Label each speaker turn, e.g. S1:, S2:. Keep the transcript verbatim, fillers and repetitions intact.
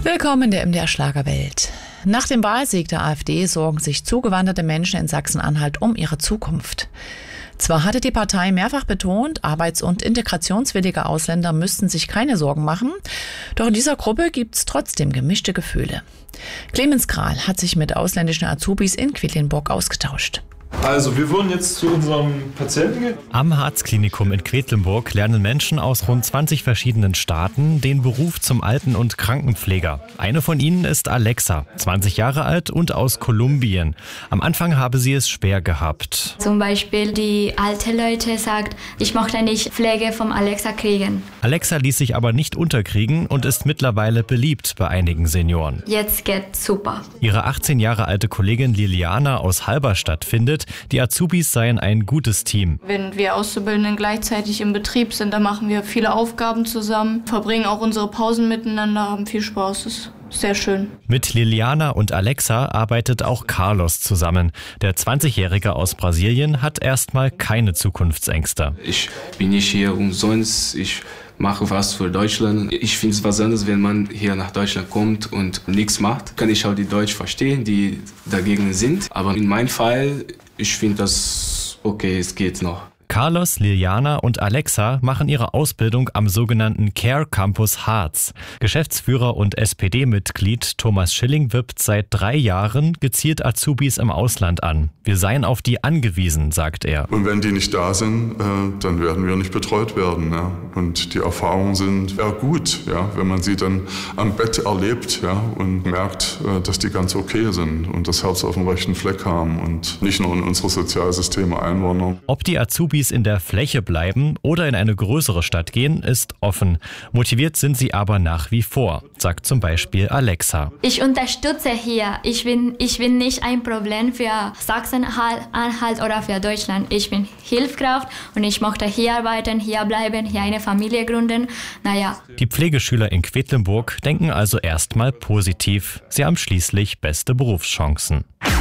S1: Willkommen in der M D R Schlagerwelt. Nach dem Wahlsieg der AfD sorgen sich zugewanderte Menschen in Sachsen-Anhalt um ihre Zukunft. Zwar hatte die Partei mehrfach betont, arbeits- und integrationswillige Ausländer müssten sich keine Sorgen machen, doch in dieser Gruppe gibt es trotzdem gemischte Gefühle. Clemens Kral hat sich mit ausländischen Azubis in Quedlinburg ausgetauscht.
S2: Also, wir wollen jetzt zu unserem Patienten gehen.
S3: Am Harzklinikum in Quedlinburg lernen Menschen aus rund zwanzig verschiedenen Staaten den Beruf zum Alten- und Krankenpfleger. Eine von ihnen ist Alexa, zwanzig Jahre alt und aus Kolumbien. Am Anfang habe sie es schwer gehabt.
S4: Zum Beispiel die alte Leute sagt, ich möchte nicht Pflege vom Alexa kriegen.
S3: Alexa ließ sich aber nicht unterkriegen und ist mittlerweile beliebt bei einigen Senioren.
S4: Jetzt geht's super.
S3: Ihre achtzehn Jahre alte Kollegin Liliana aus Halberstadt findet, die Azubis seien ein gutes Team.
S5: Wenn wir Auszubildenden gleichzeitig im Betrieb sind, dann machen wir viele Aufgaben zusammen, verbringen auch unsere Pausen miteinander, haben viel Spaß. Das ist sehr schön.
S3: Mit Liliana und Alexa arbeitet auch Carlos zusammen. Der zwanzigjährige aus Brasilien hat erstmal keine Zukunftsängste.
S6: Ich bin nicht hier umsonst. Ich mache was für Deutschland. Ich finde es was anderes, wenn man hier nach Deutschland kommt und nichts macht. Kann ich auch die Deutsch verstehen, die dagegen sind. Aber in meinem Fall, ich finde das okay, es geht noch.
S3: Carlos, Liliana und Alexa machen ihre Ausbildung am sogenannten Care Campus Harz. Geschäftsführer und S P D-Mitglied Thomas Schilling wirbt seit drei Jahren gezielt Azubis im Ausland an. Wir seien auf die angewiesen, sagt er.
S7: Und wenn die nicht da sind, dann werden wir nicht betreut werden. Und die Erfahrungen sind eher gut, wenn man sie dann am Bett erlebt und merkt, dass die ganz okay sind und das Herz auf dem rechten Fleck haben und nicht nur in unsere Sozialsysteme einwandern.
S3: Ob die Azubis in der Fläche bleiben oder in eine größere Stadt gehen, ist offen. Motiviert sind sie aber nach wie vor, sagt zum Beispiel Alexa.
S4: Ich unterstütze hier. Ich bin, ich bin nicht ein Problem für Sachsen-Anhalt oder für Deutschland. Ich bin Hilfskraft und ich möchte hier arbeiten, hier bleiben, hier eine Familie gründen. Naja.
S3: Die Pflegeschüler in Quedlinburg denken also erstmal positiv. Sie haben schließlich beste Berufschancen.